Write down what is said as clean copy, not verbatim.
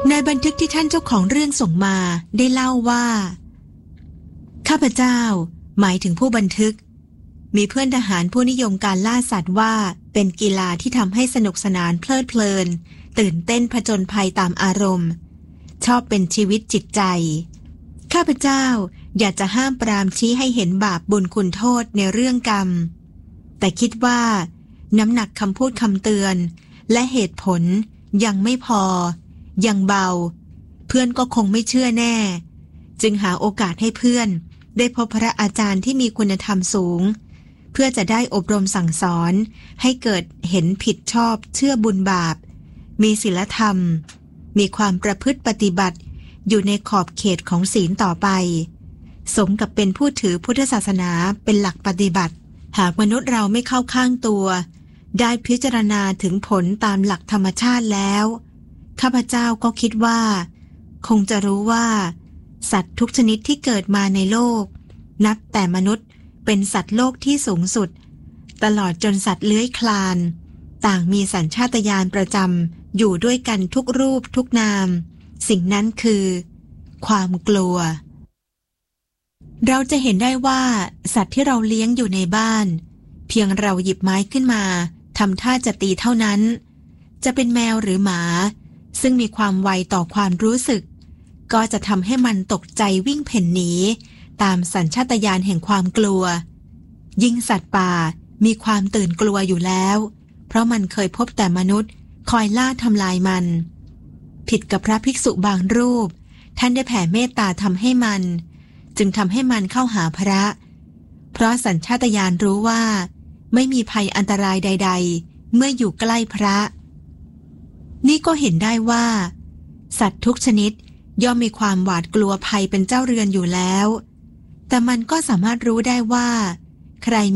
ในบันทึกที่ท่านเจ้าของเรื่องส่งมาได้เล่าว่าข้าพเจ้าหมายถึงผู้บันทึกมีเพื่อนทหารผู้นิยมการล่าสัตว์ว่าเป็นกีฬาที่ทำให้สนุกสนานเพลิดเพลินตื่นเต้นผจญภัยตามอารมณ์ชอบเป็นชีวิตจิตใจข้าพเจ้าอยากจะห้ามปรามชี้ให้เห็นบาปบุญคุณโทษในเรื่องกรรมแต่คิดว่าน้ำหนักคำพูดคำเตือนและเหตุผลยังไม่พอยังเบาเพื่อนก็คงไม่เชื่อแน่จึงหาโอกาสให้เพื่อนได้พบพระอาจารย์ที่มีคุณธรรมสูงเพื่อจะได้อบรมสั่งสอนให้เกิดเห็นผิดชอบเชื่อบุญบาปมีศีลธรรมมีความประพฤติปฏิบัติอยู่ในขอบเขตของศีลต่อไปสมกับเป็นผู้ถือพุทธศาสนาเป็นหลักปฏิบัติหากมนุษย์เราไม่เข้าข้างตัวได้พิจารณาถึงผลตามหลักธรรมชาติแล้วข้าพเจ้าก็คิดว่าคงจะรู้ว่าสัตว์ทุกชนิดที่เกิดมาในโลกนับแต่มนุษย์เป็นสัตว์โลกที่สูงสุดตลอดจนสัตว์เลื้อยคลานต่างมีสัญชาตญาณประจำอยู่ด้วยกันทุกรูปทุกนามสิ่งนั้นคือความกลัวเราจะเห็นได้ว่าสัตว์ที่เราเลี้ยงอยู่ในบ้านเพียงเราหยิบไม้ขึ้นมาทำท่าจะตีเท่านั้นจะเป็นแมวหรือหมาซึ่งมีความไวต่อความรู้สึกก็จะทำให้มันตกใจวิ่งเพ่นหนีตามสัญชาตญาณแห่งความกลัวยิ่งสัตว์ป่ามีความตื่นกลัวอยู่แล้วเพราะมันเคยพบแต่มนุษย์คอยล่าทำลายมันผิดกับพระภิกษุบางรูปท่านได้แผ่เมตตาทำให้มันจึงทำให้มันเข้าหาพระเพราะสัญชาตญาณรู้ว่าไม่มีภัยอันตรายใดๆเมื่ออยู่ใกล้พระนี่ก็เห็นได้ว่าสัตว์ทุกชนิดย่อมมีความหวาดกลัวภัยเป็นเจ้าเรือนอยู่แล้วแต่มันก็สามารถรู้ได้ว่าใคร